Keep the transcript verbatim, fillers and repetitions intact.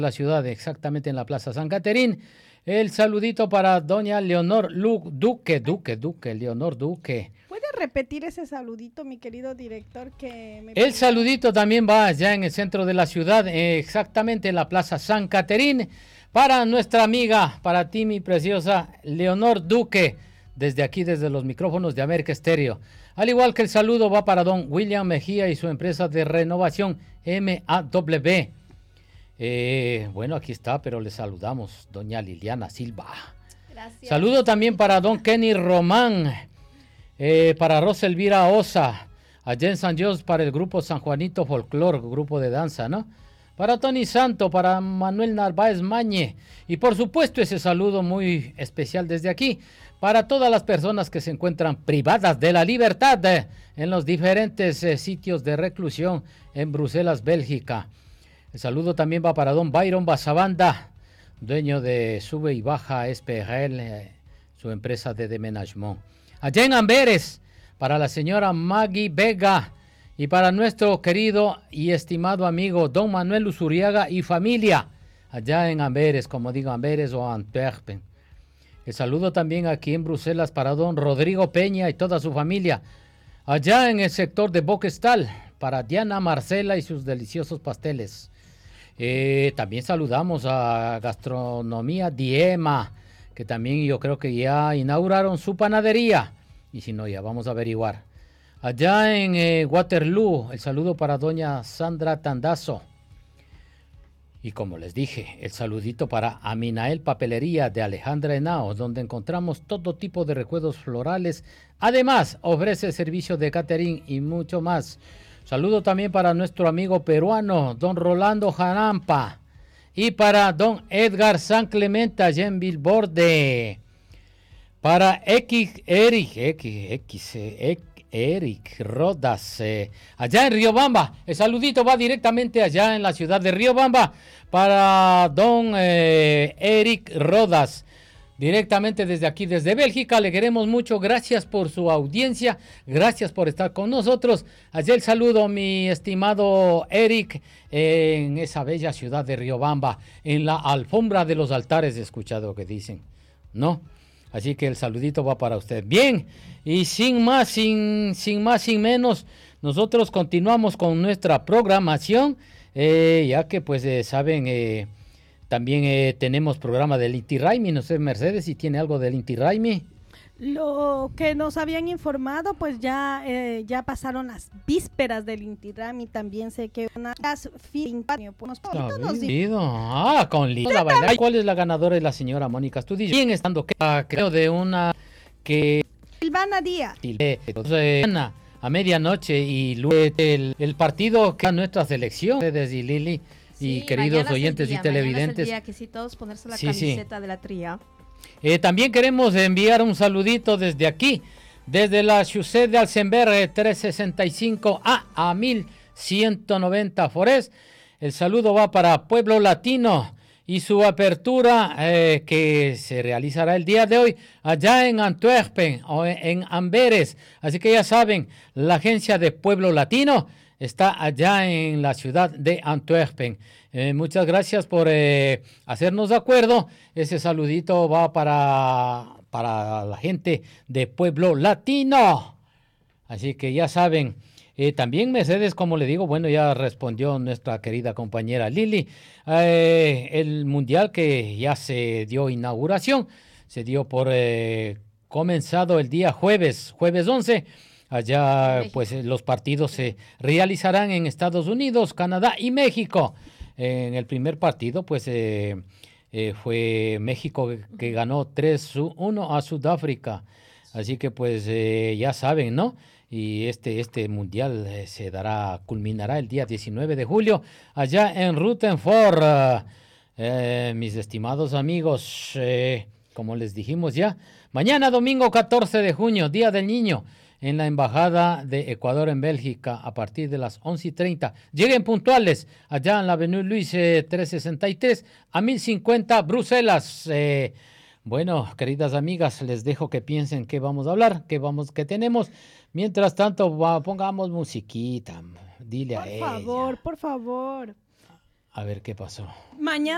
la ciudad, exactamente en la Plaza San Caterín. El saludito para doña Leonor Lu, Duque, Duque, Duque, Leonor Duque. ¿Puede repetir ese saludito, mi querido director? Que me El saludito también va allá en el centro de la ciudad, eh, exactamente en la Plaza San Caterín, para nuestra amiga, para ti, mi preciosa Leonor Duque, desde aquí, desde los micrófonos de América Estéreo. Al igual que el saludo va para don William Mejía y su empresa de renovación M A W. Eh, bueno, aquí está, pero le saludamos, doña Liliana Silva. Gracias. Saludo también para don Kenny Román, eh, para Rosa Elvira Osa, allá en San José, para el grupo San Juanito Folklore, grupo de danza, ¿no? Para Tony Santo, para Manuel Narváez Mañe, y por supuesto ese saludo muy especial desde aquí, para todas las personas que se encuentran privadas de la libertad eh, en los diferentes eh, sitios de reclusión en Bruselas, Bélgica. El saludo también va para don Byron Basabanda, dueño de Sube y Baja S P L, eh, su empresa de demenagement. Allá en Amberes, para la señora Maggie Vega y para nuestro querido y estimado amigo don Manuel Usuriaga y familia, allá en Amberes, como digo, Amberes o Antwerpen. El saludo también aquí en Bruselas para don Rodrigo Peña y toda su familia, allá en el sector de Boquestal, para Diana Marcela y sus deliciosos pasteles. Eh, también saludamos a Gastronomía Diema, que también yo creo que ya inauguraron su panadería, y si no, ya vamos a averiguar. Allá en eh, Waterloo, el saludo para doña Sandra Tandazo. Y como les dije, el saludito para Aminael Papelería de Alejandra Henao, donde encontramos todo tipo de recuerdos florales. Además, ofrece servicio de catering y mucho más. Saludo también para nuestro amigo peruano, don Rolando Jarampa. Y para don Edgar San Clemente, allá en Bilborde. Para X, Eric, X, X, X, Eric Rodas, eh, allá en Riobamba. El saludito va directamente allá en la ciudad de Riobamba para don eh, Eric Rodas. Directamente desde aquí, desde Bélgica, le queremos mucho. Gracias por su audiencia, gracias por estar con nosotros. Allá el saludo, mi estimado Eric, eh, en esa bella ciudad de Riobamba, en la alfombra de los altares, he escuchado lo que dicen, ¿no? Así que el saludito va para usted. Bien, y sin más, sin, sin más, sin menos, nosotros continuamos con nuestra programación, eh, ya que pues eh, saben... Eh, También eh, tenemos programa del Inti Raymi, no sé, Mercedes, si tiene algo del Inti Raymi. Lo que nos habían informado, pues ya eh, ya pasaron las vísperas del Inti Raymi, también sé que una fin pues, ah, con Lila bailar. ¿Cuál es la ganadora? Es la señora Mónica. Tú dices, bien estando que creo de una que Silvana Díaz. Entonces, a medianoche y luego el, el partido que a nuestra selección, ustedes y Lili. Y sí, queridos oyentes día, y televidentes. Es el día que sí todos ponerse la sí, camiseta sí. de la tría. Eh, también queremos enviar un saludito desde aquí, desde la Chaussée de Alsember trescientos sesenta y cinco A a mil ciento noventa Forest. El saludo va para Pueblo Latino y su apertura eh, que se realizará el día de hoy allá en Antwerpen o en Amberes. Así que ya saben, la agencia de Pueblo Latino está allá en la ciudad de Antwerpen. Eh, muchas gracias por eh, hacernos de acuerdo. Ese saludito va para, para la gente de Pueblo Latino. Así que ya saben. Eh, también Mercedes, como le digo, bueno, ya respondió nuestra querida compañera Lili. Eh, el mundial que ya se dio inauguración, se dio por eh, comenzado el día jueves, jueves once. Allá pues los partidos se realizarán en Estados Unidos, Canadá y México. En el primer partido pues eh, eh, fue México que ganó tres uno a Sudáfrica. Así que pues eh, ya saben, ¿no? Y este, este mundial eh, se dará, culminará el día diecinueve de julio allá en Rutherford. Eh, mis estimados amigos, eh, como les dijimos ya, mañana domingo catorce de junio, Día del Niño, en la Embajada de Ecuador en Bélgica a partir de las once y treinta. Lleguen puntuales allá en la Avenue Luis eh, trescientos sesenta y tres a mil cincuenta Bruselas. Eh, bueno, queridas amigas, les dejo que piensen qué vamos a hablar, qué vamos, qué tenemos. Mientras tanto, va, pongamos musiquita. Dile por a ella. Por favor, por favor. A ver qué pasó. Mañana.